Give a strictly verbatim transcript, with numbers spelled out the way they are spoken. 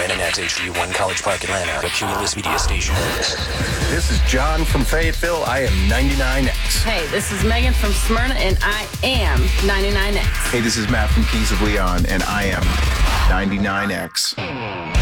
Brandon X, H D one, College Park, Atlanta, a Cumulus Media station. This is John from Fayetteville. I am ninety-nine X. Hey, this is Megan from Smyrna, and I am ninety-nine X. Hey, this is Matt from Kings of Leon, and I am ninety-nine X.